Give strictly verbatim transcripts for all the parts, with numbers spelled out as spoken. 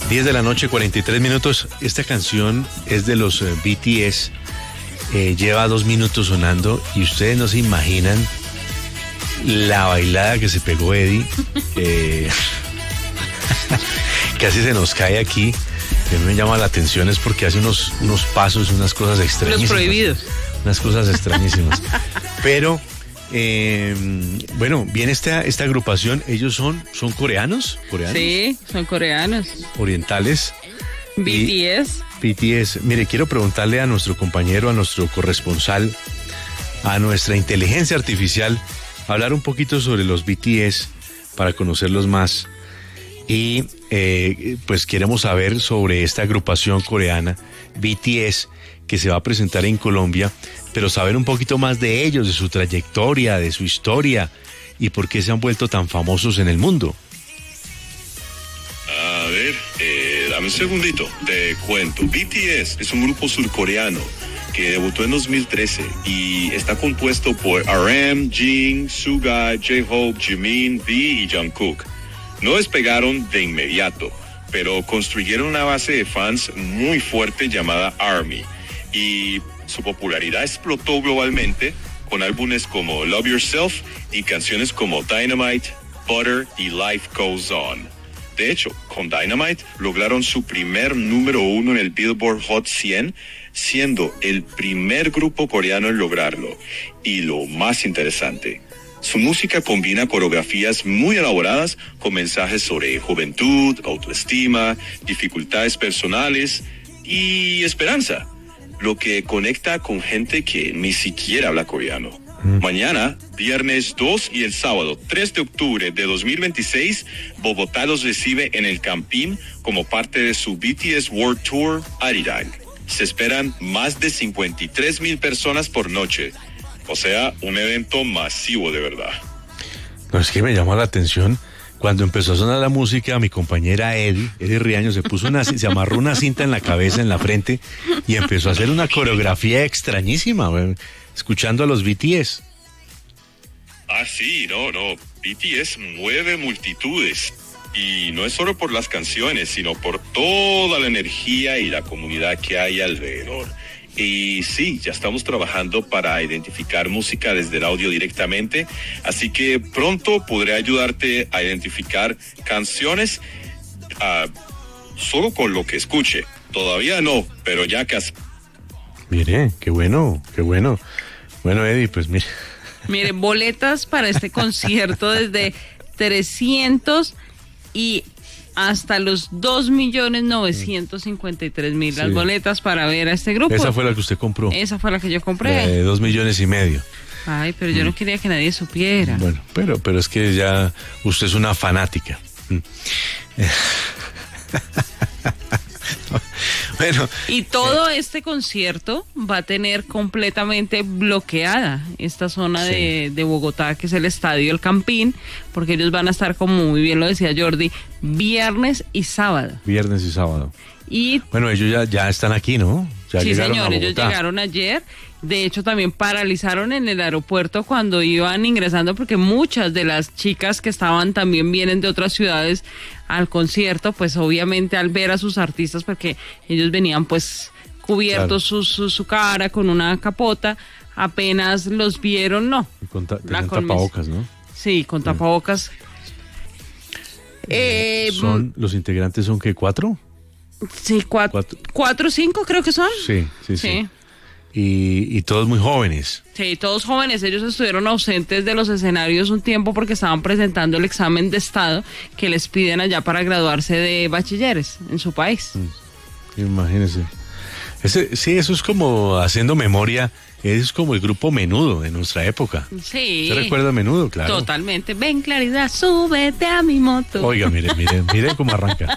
diez de la noche, cuarenta y tres minutos. Esta canción es de los uh, B T S. Eh, lleva dos minutos sonando y ustedes no se imaginan la bailada que se pegó Eddie. Eh, casi se nos cae aquí. Que a mí me llama la atención es porque hace unos, unos pasos, unas cosas extrañísimas. Los prohibidos. Unas cosas extrañísimas. Pero, eh, bueno, viene esta, esta agrupación. Ellos son, son coreanos, coreanos. Sí, son coreanos. Orientales. B T S. B T S. Mire, quiero preguntarle a nuestro compañero, a nuestro corresponsal, a nuestra inteligencia artificial, hablar un poquito sobre los B T S para conocerlos más. Y eh, pues queremos saber sobre esta agrupación coreana, B T S, que se va a presentar en Colombia, pero saber un poquito más de ellos, de su trayectoria, de su historia y por qué se han vuelto tan famosos en el mundo. A ver, eh, dame un segundito, te cuento. B T S es un grupo surcoreano que debutó en dos mil trece y está compuesto por R M, Jin, Suga, J-Hope, Jimin, V y Jungkook. No despegaron de inmediato, pero construyeron una base de fans muy fuerte llamada ARMY y su popularidad explotó globalmente con álbumes como Love Yourself y canciones como Dynamite, Butter y Life Goes On. De hecho, con Dynamite lograron su primer número uno en el Billboard Hot cien, siendo el primer grupo coreano en lograrlo. Y lo más interesante, su música combina coreografías muy elaboradas con mensajes sobre juventud, autoestima, dificultades personales y esperanza, lo que conecta con gente que ni siquiera habla coreano. Mm. Mañana, viernes dos y el sábado tres de octubre de dos mil veintiséis, Bogotá los recibe en el Campín como parte de su B T S World Tour Arirang. Se esperan más de cincuenta y tres mil personas por noche. O sea, un evento masivo de verdad. No, es que me llamó la atención. Cuando empezó a sonar la música, mi compañera Eddie, Eddie Riaño, se puso una, se amarró una cinta en la cabeza, en la frente, y empezó a hacer una coreografía extrañísima, escuchando a los B T S. Ah, sí, no, no. B T S mueve multitudes. Y no es solo por las canciones, sino por toda la energía y la comunidad que hay alrededor. Y sí, ya estamos trabajando para identificar música desde el audio directamente, así que pronto podré ayudarte a identificar canciones uh, solo con lo que escuche. Todavía no, pero ya casi. Mire, qué bueno, qué bueno. Bueno, Eddie, pues mire. Mire, boletas para este concierto desde trescientos y hasta los dos millones novecientos cincuenta y tres mil, sí, las boletas para ver a este grupo. Esa fue la que usted compró. Esa fue la que yo compré. De dos millones y medio. Ay, pero yo mm. no quería que nadie supiera. Bueno, pero, pero es que ya usted es una fanática. Bueno, y todo este concierto va a tener completamente bloqueada esta zona sí. de, de Bogotá, que es el Estadio El Campín, porque ellos van a estar, como muy bien lo decía Jordi, viernes y sábado. Viernes y sábado. Y bueno, ellos ya, ya están aquí, ¿no? Ya sí, llegaron señor, a ellos llegaron ayer. De hecho, también paralizaron en el aeropuerto cuando iban ingresando, porque muchas de las chicas que estaban también vienen de otras ciudades al concierto, pues obviamente al ver a sus artistas, porque ellos venían pues cubiertos, claro, su, su, su cara con una capota, apenas los vieron, no. Y con, ta la tapabocas, ¿no? Sí, con tapabocas. Eh, son, ¿los integrantes son qué, cuatro? Sí, cuatro, cuatro, cuatro cinco creo que son. Sí, sí, sí. sí. Y, y todos muy jóvenes. Sí, todos jóvenes. Ellos estuvieron ausentes de los escenarios un tiempo porque estaban presentando el examen de estado que les piden allá para graduarse de bachilleres en su país. Mm, imagínense. Ese, sí, eso es como haciendo memoria. Es como el grupo Menudo de nuestra época. Sí. ¿Se recuerda Menudo? Claro. Totalmente. Ven, Claridad, súbete a mi moto. Oiga, mire, mire, mire cómo arranca.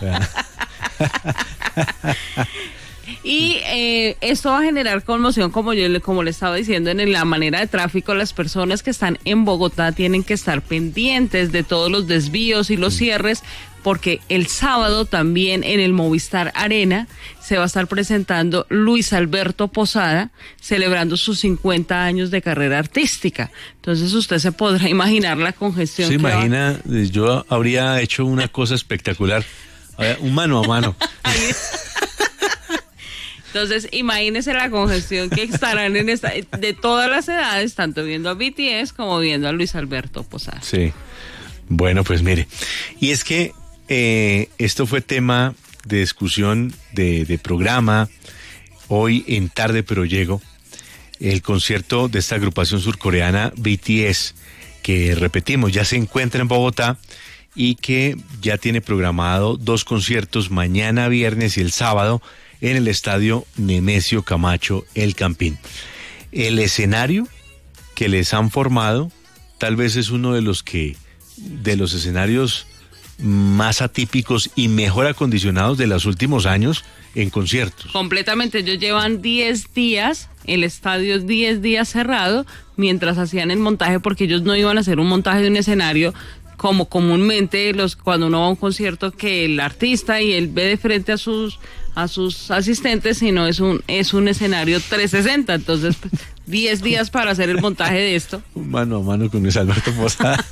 Y eh, esto va a generar conmoción, como yo como le estaba diciendo, en la manera de tráfico. Las personas que están en Bogotá tienen que estar pendientes de todos los desvíos y los cierres, porque el sábado también en el Movistar Arena se va a estar presentando Luis Alberto Posada, celebrando sus cincuenta años de carrera artística. Entonces usted se podrá imaginar la congestión. Se que imagina, va... yo habría hecho una cosa espectacular. A ver, un mano a mano. Entonces, imagínense la congestión que estarán en esta, de todas las edades, tanto viendo a B T S como viendo a Luis Alberto Posada. Sí. Bueno, pues mire. Y es que eh, esto fue tema de discusión de, de programa hoy en Tarde Pero Llego. El concierto de esta agrupación surcoreana B T S, que repetimos, ya se encuentra en Bogotá y que ya tiene programado dos conciertos mañana viernes y el sábado en el estadio Nemesio Camacho El Campín. El escenario que les han formado tal vez es uno de los que de los escenarios más atípicos y mejor acondicionados de los últimos años en conciertos. Completamente, ellos llevan diez días, el estadio diez días cerrado, mientras hacían el montaje, porque ellos no iban a hacer un montaje de un escenario como comúnmente los cuando uno va a un concierto, que el artista y él ve de frente a sus a sus asistentes, sino es un es un escenario trescientos sesenta, entonces pues, diez días para hacer el montaje de esto. Mano a mano con Luis Alberto Posada.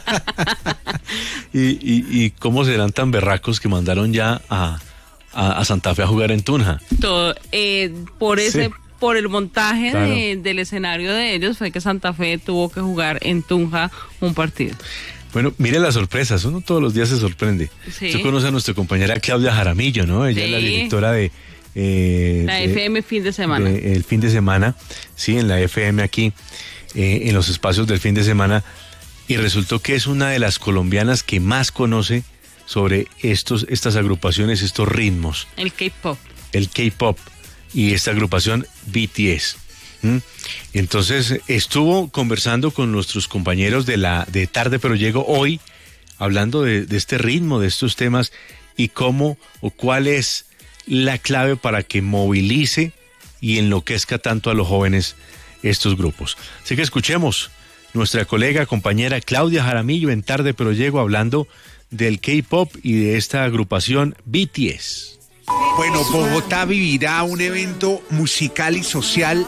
y, y, y cómo serán tan berracos que mandaron ya a, a, a Santa Fe a jugar en Tunja. Todo, eh, por ese Sí. por el montaje Claro. de, del escenario de ellos fue que Santa Fe tuvo que jugar en Tunja un partido. Bueno, mire las sorpresas, uno todos los días se sorprende. Sí. Usted conoce a nuestra compañera Claudia Jaramillo, ¿no? Ella Sí. es la directora de... eh, La de- F M fin de semana. de- el fin de semana, sí, en la F M aquí, eh, en los espacios del fin de semana, y resultó que es una de las colombianas que más conoce sobre estos, estas agrupaciones, estos ritmos, El K-pop. el K-pop y esta agrupación B T S. ¿Mm? Entonces estuvo conversando con nuestros compañeros de la de Tarde Pero Llego hoy, hablando de, de este ritmo, de estos temas y cómo o cuál es la clave para que movilice y enloquezca tanto a los jóvenes estos grupos. Así que escuchemos nuestra colega, compañera Claudia Jaramillo en Tarde Pero Llego hablando del K-pop y de esta agrupación B T S. Bueno, Bogotá vivirá un evento musical y social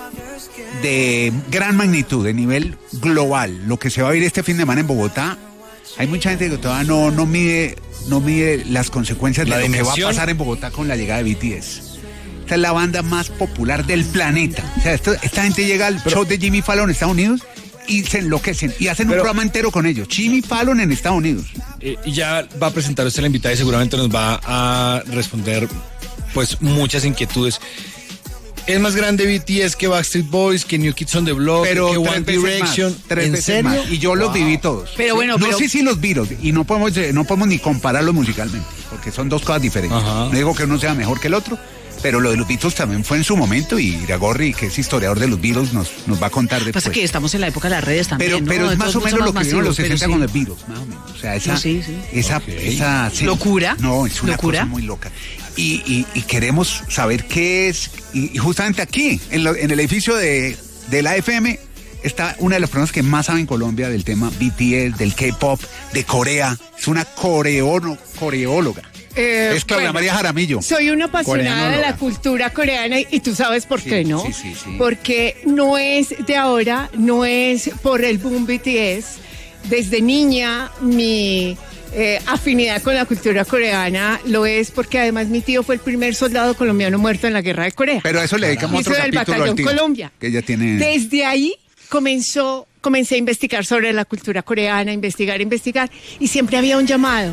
de gran magnitud, de nivel global. Lo que se va a vivir este fin de semana en Bogotá, hay mucha gente que todavía no, no mide, no mide las consecuencias La de lo que va a dimensión. pasar en Bogotá con la llegada de B T S. Esta es la banda más popular del planeta. O sea, esto- esta gente llega al show de Jimmy Fallon en Estados Unidos y se enloquecen y hacen un Pero- programa entero con ellos. Jimmy Fallon en Estados Unidos. Eh, y ya va a presentar usted la invitada y seguramente nos va a responder pues muchas inquietudes. Es más grande B T S que Backstreet Boys, que New Kids on the Block, Pero que tres One veces Direction. más, tres ¿En veces serio? más. Y yo los Wow. viví todos. Pero bueno, no pero- sé si los Beatles, y no podemos, eh, no podemos ni compararlos musicalmente, porque son dos cosas diferentes. Ajá. No digo que uno sea mejor que el otro, pero lo de los Beatles también fue en su momento, y Iragorri, que es historiador de los Beatles, nos, nos va a contar después. Pasa que estamos en la época de las redes también, Pero, ¿no? pero es Entonces, más o mucho menos lo más que vieron en los masivo, sesenta pero con sí. los Beatles, más o menos. O sea, esa, No, sí, sí. esa, Ok. esa sí. ¿Locura? No, es una ¿Locura? cosa muy loca. Y, y, y queremos saber qué es, y, y justamente aquí, en, lo- en el edificio de, de la F M, está una de las personas que más sabe en Colombia del tema B T S, del K-pop, de Corea. Es una coreóno, coreóloga. Eh, es Claudia bueno, María Jaramillo. Soy una apasionada de Coreanóloga. la cultura coreana y, y tú sabes por Sí, qué, ¿no? sí, sí, sí. Porque no es de ahora, no es por el boom B T S. Desde niña mi eh, afinidad con la cultura coreana lo es porque además mi tío fue el primer soldado colombiano muerto en la guerra de Corea. Pero a eso le dedicamos Hizo otro del capítulo al Batallón tío, Colombia. que ella tiene... Desde ahí comenzó, comencé a investigar sobre la cultura coreana, investigar, investigar, y siempre había un llamado.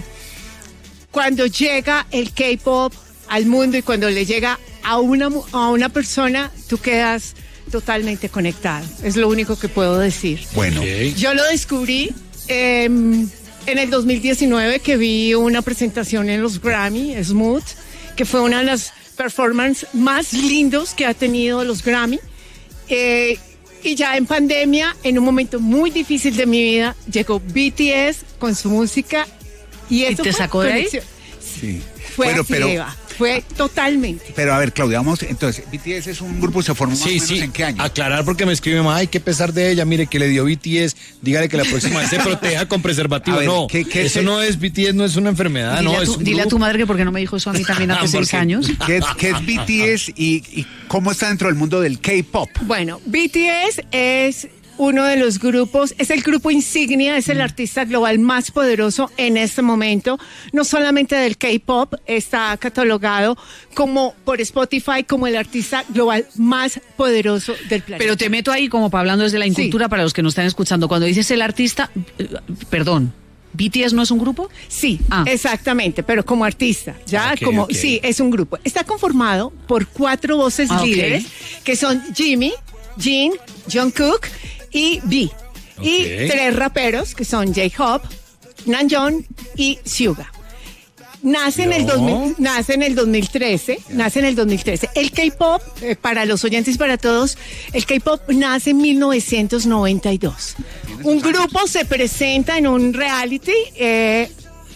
Cuando llega el K-pop al mundo y cuando le llega a una, mu- a una persona, tú quedas totalmente conectado. Es lo único que puedo decir. Bueno, Ok. Yo lo descubrí eh, en el dos mil diecinueve, que vi una presentación en los Grammy, Smooth, que fue una de las performances más lindos que ha tenido los Grammy. Eh, y ya en pandemia, en un momento muy difícil de mi vida, llegó B T S con su música y eso te fue sacó de ahí? conexión. sí. Fue Bueno, así, pero, Eva, fue totalmente. pero a ver, Claudia, vamos, entonces, B T S es un grupo que se formó más o Sí, menos sí, ¿en qué año? aclarar porque me escribe, ay, qué pesar de ella, mire que le dio B T S, dígale que la próxima vez se proteja con preservativo. A ver, no, ¿qué- qué eso es- no es B T S, no es una enfermedad, dile no, a es tu, un dile a tu grupo. madre que por qué no me dijo eso a mí también hace seis Porque- años. ¿Qué es, qué es B T S y, y cómo está dentro del mundo del K-pop? Bueno, B T S es uno de los grupos, es el grupo insignia, es el artista global más poderoso en este momento, no solamente del K-pop, está catalogado como por Spotify como el artista global más poderoso del planeta. Pero te meto ahí como para hablando desde la incultura, sí, para los que nos están escuchando. Cuando dices el artista, eh, perdón, ¿B T S no es un grupo? Sí, ah. exactamente, pero como artista, ya Okay, como, okay. sí, es un grupo. Está conformado por cuatro voces Ah, okay. líderes, que son Jimmy, Jin, Jungkook y B. Okay. Y tres raperos, que son J-Hope, Namjoon y Suga. Nace en, el dos mil, nace en el dos mil trece, nace en el dos mil trece. El K-pop, eh, para los oyentes y para todos, el K-pop nace en mil novecientos noventa y dos. Un grupo se presenta en un reality eh,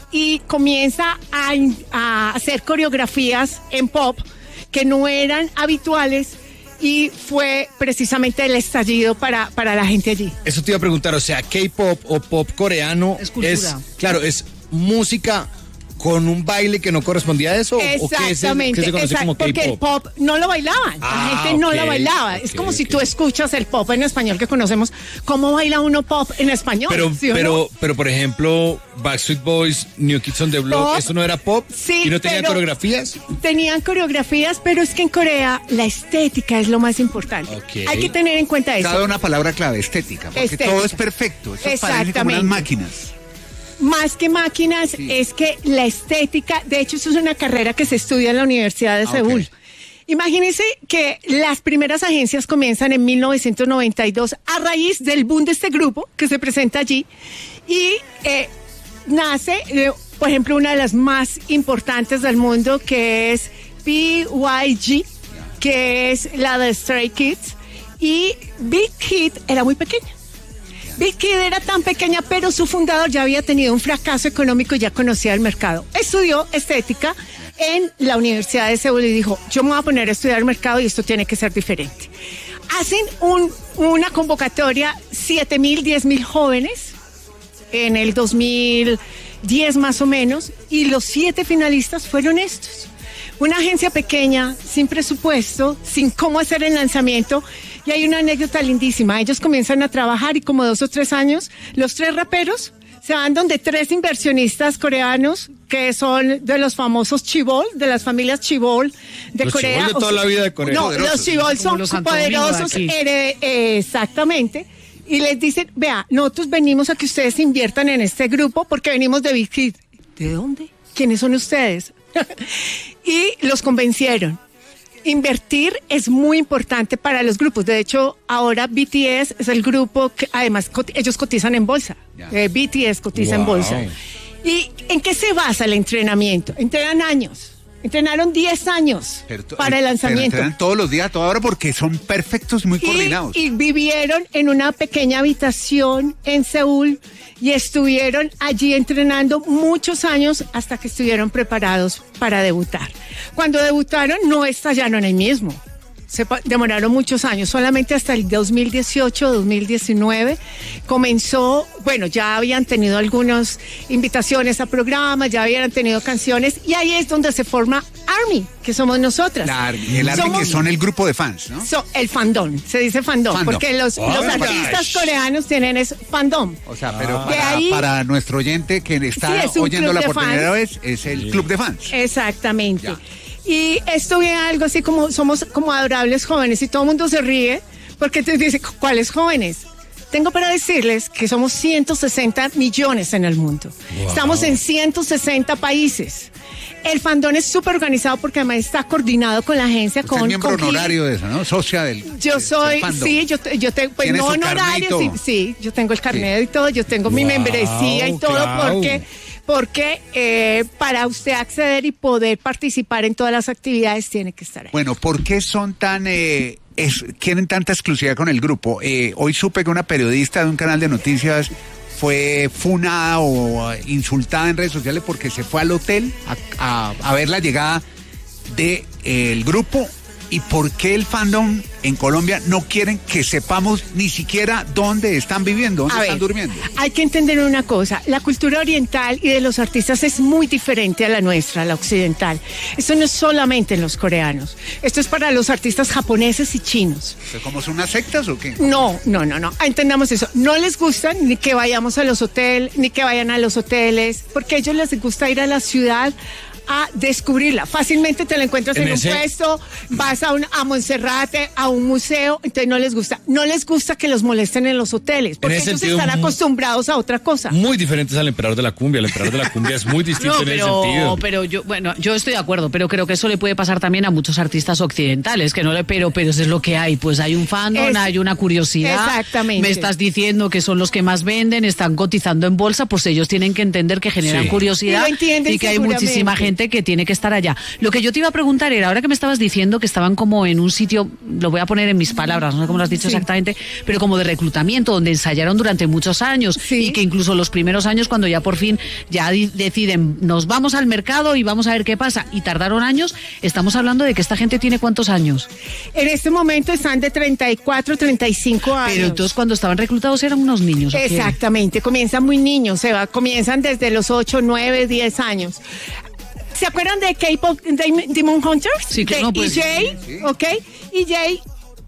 y comienza a, a hacer coreografías en pop que no eran habituales, y fue precisamente el estallido para, para la gente allí. Eso te iba a preguntar, o sea, K-pop o pop coreano es, cultura. es claro, es música con un baile que no correspondía a eso. Exactamente, ¿o qué se, qué se conoce como porque el K-pop? pop no lo bailaban, Ah, la gente no okay, lo bailaba. okay, es como okay. si tú escuchas el pop en español que conocemos, ¿cómo baila uno pop en español? Pero, ¿sí o pero, no? pero por ejemplo, Backstreet Boys, New Kids on the Block, Pop, ¿eso no era pop? sí, ¿Y no tenían pero- coreografías? Tenían coreografías, pero es que en Corea la estética es lo más importante. Ok. Hay que tener en cuenta eso. Cada una palabra clave, estética, porque Estética. todo es perfecto. Eso parece como Exactamente. unas máquinas. Más que máquinas, Sí. es que la estética, de hecho, eso es una carrera que se estudia en la Universidad de Ah, Seúl. ok. Imagínense que las primeras agencias comienzan en mil novecientos noventa y dos a raíz del boom de este grupo que se presenta allí, y eh, nace, eh, por ejemplo, una de las más importantes del mundo, que es P Y G, que es la de Stray Kids, y Big Hit era muy pequeña. Big Kid era tan pequeña, pero su fundador ya había tenido un fracaso económico y ya conocía el mercado. Estudió estética en la Universidad de Seúl y dijo, yo me voy a poner a estudiar el mercado y esto tiene que ser diferente. Hacen un, una convocatoria, siete mil, diez mil jóvenes en el dos mil diez más o menos, y los siete finalistas fueron estos. Una agencia pequeña, sin presupuesto, sin cómo hacer el lanzamiento. Y hay una anécdota lindísima. Ellos comienzan a trabajar y como dos o tres años, los tres raperos se van donde tres inversionistas coreanos, que son de los famosos Chibol, de las familias Chibol de Los Corea. Chibol de toda O sea, la vida de Corea. No, Poderosos. los Chibol Como son los Santo Domingo de poderosos, aquí. hered- eh, exactamente. Y les dicen, vea, nosotros venimos a que ustedes inviertan en este grupo porque venimos de Big Hit. ¿De dónde? ¿Quiénes son ustedes? Y los convencieron. Invertir es muy importante para los grupos. De hecho, ahora B T S es el grupo que además cot- ellos cotizan en bolsa. Ya. Eh, B T S cotiza en Wow. bolsa. ¿Y en qué se basa el entrenamiento? Entrenan años. Entrenaron diez años Pero to- para el pero lanzamiento. entrenan todos los días, a toda hora, porque son perfectos, muy Y, coordinados. y vivieron en una pequeña habitación en Seúl y estuvieron allí entrenando muchos años hasta que estuvieron preparados para debutar. Cuando debutaron no estallaron ahí mismo. Se pa- demoraron muchos años, solamente hasta el dos mil dieciocho, dos mil diecinueve comenzó, bueno, ya habían tenido algunas invitaciones a programas, ya habían tenido canciones, y ahí es donde se forma ARMY, que somos nosotras. La Army, el Army, Somos- que son el grupo de fans, ¿no? So, el fandom, se dice fandom, Fandom. porque los, Oh los my artistas gosh. coreanos tienen es fandom. O sea, pero De para, ahí- para nuestro oyente que está Sí, es un oyendo club la de por primera fans. vez, es el club de fans. Exactamente. Ya. Y esto viene algo así como, somos como adorables jóvenes, y todo el mundo se ríe, porque te dice, ¿cuáles jóvenes? Tengo para decirles que somos ciento sesenta millones en el mundo. Estamos en ciento sesenta países. El fandom es súper organizado porque además está coordinado con la agencia. Usted con, es miembro con Gil. honorario de eso, ¿no? Socia del Yo del- soy, del fandom. sí, yo, te- yo tengo, pues ¿Tiene no su carnet y honorario, todo? sí, sí, yo tengo el carnet y todo, yo tengo mi Wow, membresía y todo, claro. porque, porque eh, para usted acceder y poder participar en todas las actividades tiene que estar ahí. Bueno, ¿por qué son tan... eh, es- quieren tanta exclusividad con el grupo? Eh, hoy supe que una periodista de un canal de noticias fue funada o eh, insultada en redes sociales porque se fue al hotel a, a- a ver la llegada del grupo. ¿Y por qué el fandom en Colombia no quieren que sepamos ni siquiera dónde están viviendo, dónde A están ver, durmiendo. Hay que entender una cosa, la cultura oriental y de los artistas es muy diferente a la nuestra, a la occidental. Esto no es solamente en los coreanos, esto es para los artistas japoneses y chinos. ¿Cómo son unas sectas o qué? No, no, no, no, entendamos eso. No les gusta ni que vayamos a los hoteles, ni que vayan a los hoteles, porque a ellos les gusta ir a la ciudad a descubrirla. Fácilmente te la encuentras en, En un ese- puesto, vas a un a Monserrate, a un museo, entonces no les gusta. No les gusta que los molesten en los hoteles, porque ese ellos sentido, están mu- acostumbrados a otra cosa. Muy diferentes al emperador de la cumbia. El emperador de la cumbia es muy distinto No, en ese pero, sentido. pero yo, bueno, yo estoy de acuerdo, pero creo que eso le puede pasar también a muchos artistas occidentales, que no le, pero, pero eso es lo que hay, pues hay un fandom, Es- hay una curiosidad. Exactamente. Me estás diciendo que son los que más venden, están cotizando en bolsa, pues ellos tienen que entender que generan Sí. curiosidad Y lo entienden que hay seguramente. muchísima gente que tiene que estar allá. Lo que yo te iba a preguntar era, ahora que me estabas diciendo que estaban como en un sitio, lo voy a poner en mis palabras, no sé cómo lo has dicho Sí. exactamente, pero como de reclutamiento, donde ensayaron durante muchos años Sí. y que incluso los primeros años, cuando ya por fin ya di- deciden, nos vamos al mercado y vamos a ver qué pasa, y tardaron años, estamos hablando de que esta gente tiene ¿cuántos años? En este momento están de treinta y cuatro, treinta y cinco años. Pero entonces cuando estaban reclutados eran unos niños. ¿o qué? Exactamente, comienzan muy niños, se va, comienzan desde los ocho, nueve, diez años. ¿Se acuerdan de K-pop Dem- Demon Hunters? Sí, que de no, pues, E J, ¿ok? E J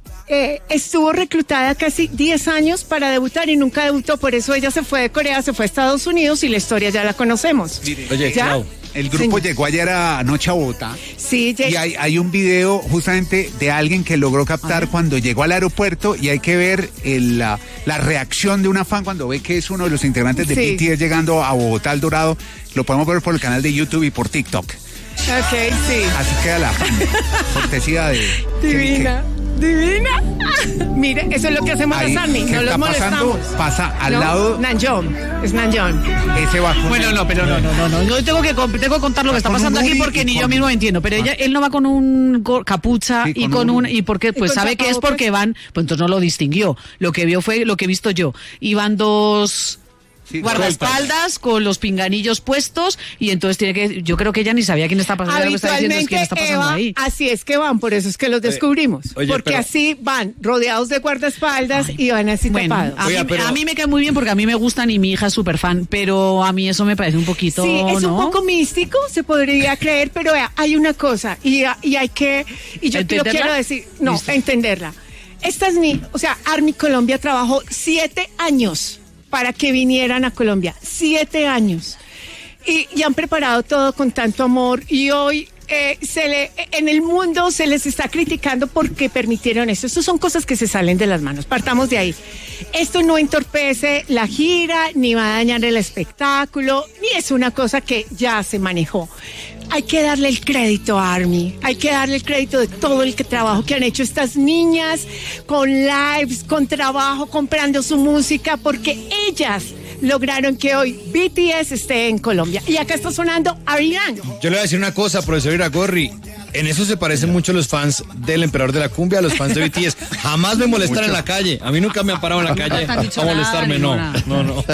eh, estuvo reclutada casi diez años para debutar y nunca debutó, por eso ella se fue de Corea, se fue a Estados Unidos y la historia ya la conocemos. Oye, ¿Ya? Clau, El grupo Sí. llegó ayer a- anoche a Bogotá. Sí, Y hay, hay un video justamente de alguien que logró captar cuando llegó al aeropuerto y hay que ver el, la, la reacción de una fan cuando ve que es uno de los integrantes de Sí. B T S llegando a Bogotá al Dorado. Lo podemos ver por el canal de YouTube y por TikTok. Ok, sí. Así queda la fan. Cortesía de... Divina, divina. Mire, eso es lo que hacemos Ahí, las Army, ¿qué no está los pasando? molestamos. Pasa al No, lado... Nanjón, es Nanjón. Ese va con Bueno, el- no, pero no, no, no, no. Yo tengo que, con- tengo que contar lo que está Con un pasando aquí hoodie porque y ni yo con- mismo entiendo. Pero ella, él no va con un go- capucha Sí, y con con un- un, y porque, pues con sabe que es tapabocas. porque van, pues entonces no lo distinguió. Lo que vio fue lo que he visto yo. Iban dos Sí, guardaespaldas con los pinganillos puestos y entonces tiene que, yo creo que ella ni sabía quién está pasando, lo que está diciendo es quién está pasando Eva, ahí. así es que van, por eso es que los descubrimos. oye, porque pero- así van, rodeados de guardaespaldas y van así Bueno, tapados. a, Oiga, mí, pero- a mí me cae muy bien porque a mí me gustan y mi hija es súper fan, pero a mí eso me parece un poquito, Sí, es ¿no? un poco místico, se podría creer, pero vea, hay una cosa y, y hay que, y yo te lo ¿Entenderla? quiero decir, no, Listo. entenderla. Estas ni, o sea, Army Colombia trabajó siete años para que vinieran a Colombia, siete años. Y, y han preparado todo con tanto amor y hoy eh, se le, en el mundo se les está criticando porque permitieron esto. Estas son cosas que se salen de las manos. Partamos de ahí. Esto no entorpece la gira, ni va a dañar el espectáculo, ni es una cosa que ya se manejó. Hay que darle el crédito a Army, hay que darle el crédito de todo el que trabajo que han hecho estas niñas, con lives, con trabajo, comprando su música, porque ellas lograron que hoy B T S esté en Colombia. Y acá está sonando Ariana. yo le voy a decir una cosa, profesor Iragorri. En eso se parecen mucho los fans del emperador de la cumbia a los fans de B T S. Jamás me molestan en la calle. A mí nunca me han parado en la calle te han dicho a molestarme, nada, no. ni No, no.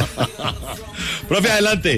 Profe, adelante.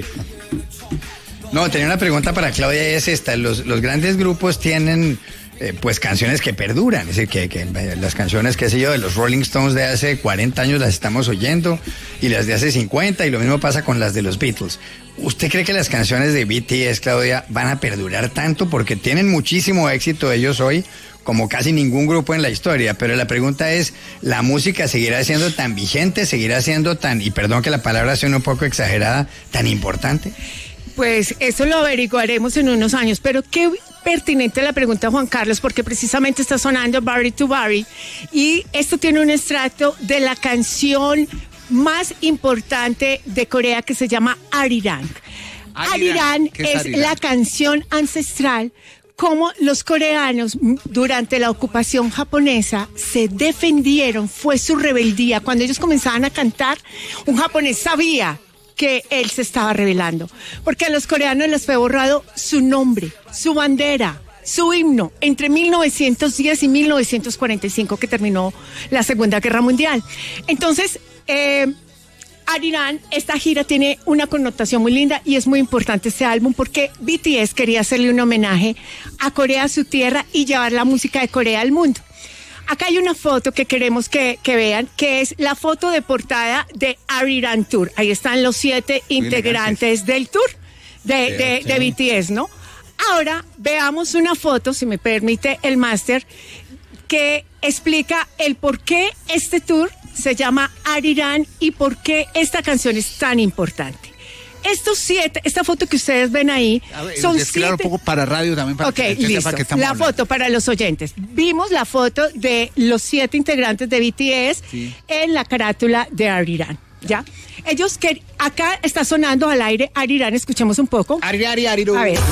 No, tenía una pregunta para Claudia y es esta. Los, los grandes grupos tienen eh, pues canciones que perduran. Es decir, que, que las canciones, qué sé yo, de los Rolling Stones de hace cuarenta años las estamos oyendo y las de hace cincuenta y lo mismo pasa con las de los Beatles. ¿Usted cree que las canciones de B T S, Claudia, van a perdurar tanto? Porque tienen muchísimo éxito ellos hoy, como casi ningún grupo en la historia, pero la pregunta es, ¿la música seguirá siendo tan vigente, seguirá siendo tan, y perdón que la palabra sea un poco exagerada, tan importante? Pues eso lo averiguaremos en unos años, pero qué pertinente la pregunta, Juan Carlos, porque precisamente está sonando Barry to Barry y esto tiene un extracto de la canción más importante de Corea que se llama Arirang. Arirang ¿Qué es es Arirang? la canción ancestral como los coreanos m- durante la ocupación japonesa se defendieron, fue su rebeldía. Cuando ellos comenzaban a cantar, un japonés sabía que él se estaba rebelando, porque a los coreanos les fue borrado su nombre, su bandera, su himno, entre mil novecientos diez y mil novecientos cuarenta y cinco, que terminó la Segunda Guerra Mundial. Entonces, eh, Arirang, esta gira tiene una connotación muy linda y es muy importante este álbum porque B T S quería hacerle un homenaje a Corea, su tierra, y llevar la música de Corea al mundo. acá hay una foto que queremos que, que vean, que es la foto de portada de Arirang Tour. Ahí están los siete integrantes del tour de, de, de B T S, ¿no? Ahora veamos una foto, si me permite el máster, que explica el por qué este tour se llama Arirang y por qué esta canción es tan importante. Estos siete, esta foto que ustedes ven ahí, ver, son siete... un poco para radio también, para okay, que listo. sepa que estamos la hablando. Foto para los oyentes. Vimos la foto de los siete integrantes de B T S sí. en la carátula de Arirang, ¿ya? Ellos que acá está sonando al aire Arirang, escuchemos un poco. Ari, Ariru. A ver.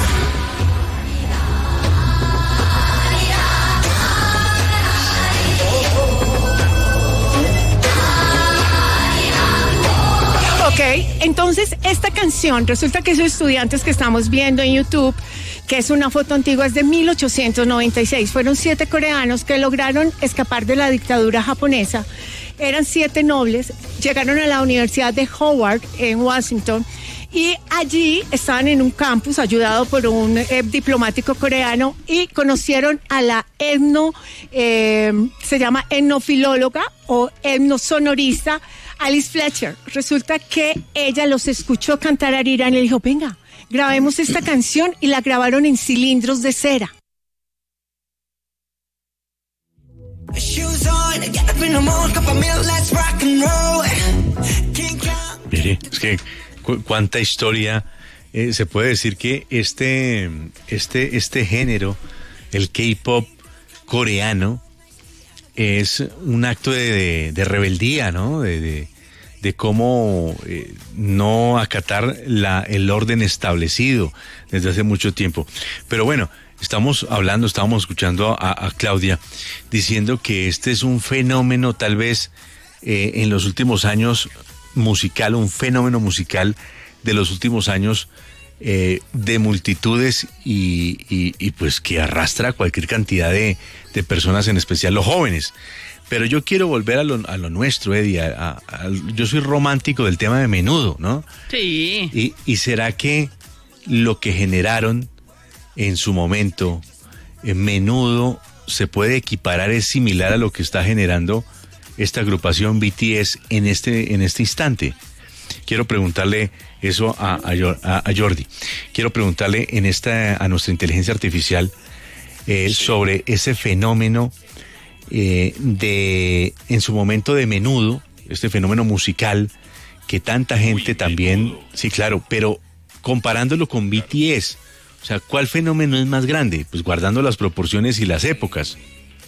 Ok, entonces esta canción, resulta que esos estudiantes que estamos viendo en YouTube, que es una foto antigua, es de mil ochocientos noventa y seis. Fueron siete coreanos que lograron escapar de la dictadura japonesa. Eran siete nobles, llegaron a la Universidad de Howard en Washington y allí estaban en un campus ayudado por un eh, diplomático coreano y conocieron a la etno, eh, se llama etnofilóloga o etnosonorista Alice Fletcher. Resulta que ella los escuchó cantar Arirang y le dijo, venga, grabemos esta canción, y la grabaron en cilindros de cera. Mire, es que cu cuánta historia. Eh, se puede decir que este, este, este género, el K-pop coreano, es un acto de, de, de rebeldía, ¿no? De, de, de cómo eh, no acatar la, el orden establecido desde hace mucho tiempo. Pero bueno, estamos hablando, estábamos escuchando a, a Claudia diciendo que este es un fenómeno tal vez eh, en los últimos años musical, un fenómeno musical de los últimos años eh, de multitudes y, y, y pues que arrastra a cualquier cantidad de, de personas, en especial los jóvenes. Pero yo quiero volver a lo, a lo nuestro, Eddie. A, a, a, yo soy romántico del tema de Menudo, ¿no? Sí. Y, y será que lo que generaron en su momento, en Menudo, se puede equiparar, es similar a lo que está generando esta agrupación B T S en este, en este instante. Quiero preguntarle eso a, a, a Jordi. Quiero preguntarle en esta, a nuestra inteligencia artificial eh, sobre ese fenómeno eh, de, en su momento de Menudo, este fenómeno musical que tanta gente también, sí, claro, pero comparándolo con B T S, o sea, ¿cuál fenómeno es más grande? Pues guardando las proporciones y las épocas.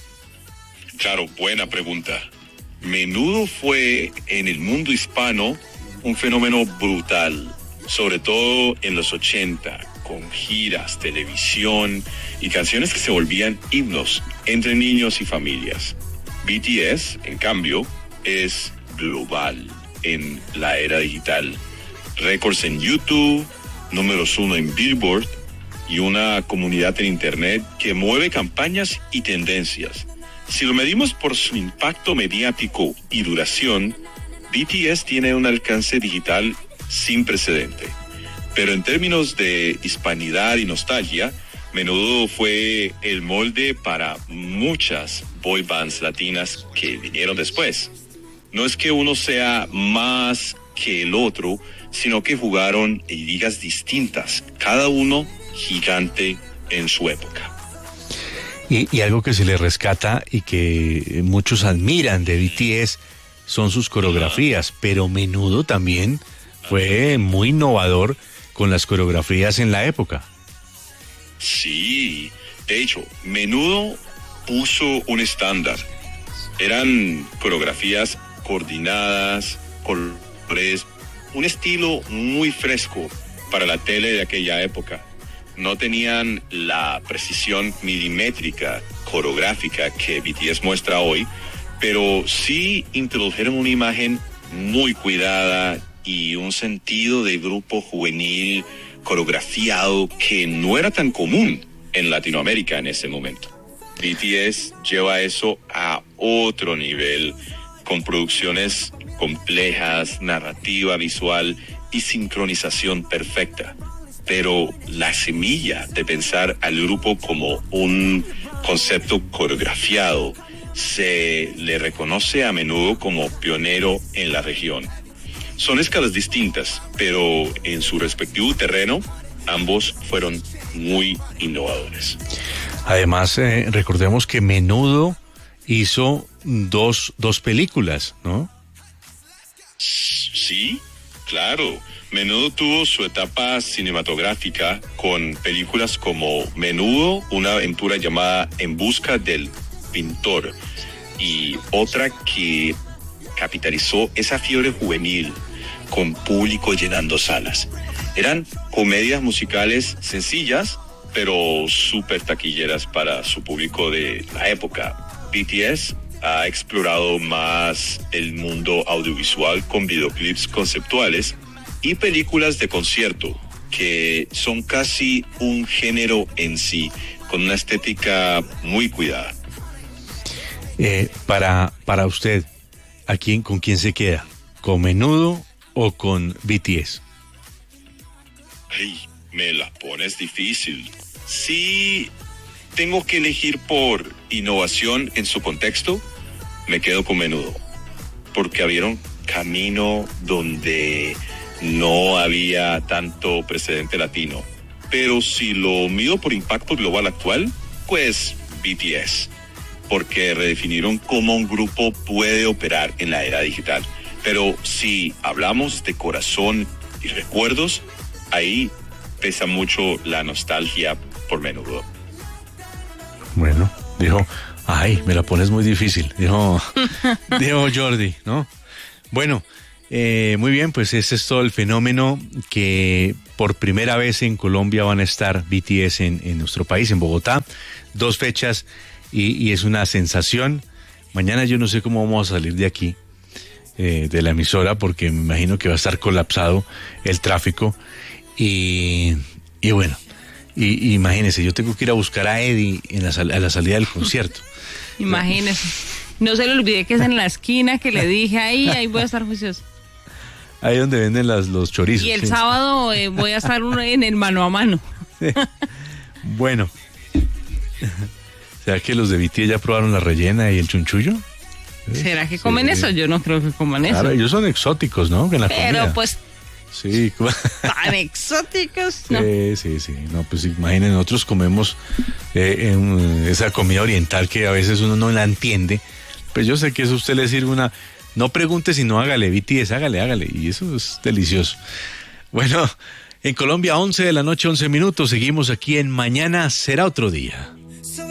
Claro, buena pregunta. Menudo fue en el mundo hispano un fenómeno brutal, sobre todo en los ochenta, con giras, televisión y canciones que se volvían himnos entre niños y familias. B T S, en cambio, es global en la era digital. Récords en YouTube, números uno en Billboard y una comunidad en Internet que mueve campañas y tendencias. Si lo medimos por su impacto mediático y duración, B T S tiene un alcance digital sin precedente. Pero en términos de hispanidad y nostalgia, Menudo fue el molde para muchas boy bands latinas que vinieron después. No es que uno sea más que el otro, sino que jugaron en ligas distintas, cada uno gigante en su época. Y, y algo que se le rescata y que muchos admiran de B T S son sus coreografías, pero Menudo también fue muy innovador con las coreografías en la época. Sí, de hecho, Menudo puso un estándar. Eran coreografías coordinadas, colores, un estilo muy fresco para la tele de aquella época. No tenían la precisión milimétrica coreográfica que B T S muestra hoy, pero sí introdujeron una imagen muy cuidada y un sentido de grupo juvenil coreografiado que no era tan común en Latinoamérica en ese momento. B T S lleva eso a otro nivel, con producciones complejas, narrativa visual y sincronización perfecta. Pero la semilla de pensar al grupo como un concepto coreografiado se le reconoce a menudo como pionero en la región. Son escalas distintas, pero en su respectivo terreno, ambos fueron muy innovadores. Además, eh, recordemos que Menudo hizo dos, dos películas, ¿no? Sí, claro. Menudo tuvo su etapa cinematográfica con películas como Menudo, una aventura llamada En busca del pintor, y otra que capitalizó esa fiebre juvenil con público llenando salas. Eran comedias musicales sencillas, pero súper taquilleras para su público de la época. B T S ha explorado más el mundo audiovisual con videoclips conceptuales y películas de concierto, que son casi un género en sí, con una estética muy cuidada. Eh, para, para usted, ¿a quién, con quién se queda? ¿Con Menudo o con B T S? Ay, me la pones difícil. Si tengo que elegir por innovación en su contexto, me quedo con Menudo, porque abrieron camino donde no había tanto precedente latino. Pero si lo mido por impacto global actual, pues B T S, porque redefinieron cómo un grupo puede operar en la era digital. Pero si hablamos de corazón y recuerdos, ahí pesa mucho la nostalgia por Menudo. Bueno, dijo, ay, me la pones muy difícil, dijo, dijo Jordi, ¿no? Bueno, eh, muy bien, pues ese es todo el fenómeno que por primera vez en Colombia van a estar B T S en, en nuestro país, en Bogotá, dos fechas y, y es una sensación. Mañana yo no sé cómo vamos a salir de aquí, eh, de la emisora, porque me imagino que va a estar colapsado el tráfico y, y bueno, y, y imagínense, yo tengo que ir a buscar a Eddie en la, a la salida del concierto. Imagínese. No se le olvide que es en la esquina que le dije ahí, ahí voy a estar juicioso. Ahí donde venden las, los chorizos. Y el sí. sábado eh, voy a estar en el mano a mano. Sí. Bueno. ¿Será que los de B T S ya probaron la rellena y el chunchullo? ¿Será que comen sí. eso? Yo no creo que coman eso. Claro, ellos son exóticos, ¿no? En la Pero comida. pues Sí. tan exóticos, ¿no? Sí, sí, sí. No, pues imaginen, nosotros comemos eh, en esa comida oriental que a veces uno no la entiende. Pues yo sé que eso a usted le sirve una... No pregunte si no, hágale, B T S, hágale, hágale. Y eso es delicioso. Bueno, en Colombia, once de la noche, once minutos. Seguimos aquí en Mañana Será Otro Día.